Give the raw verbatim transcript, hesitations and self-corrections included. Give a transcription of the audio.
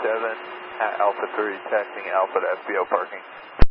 seven at Alpha three, taxiing Alpha to F B O parking.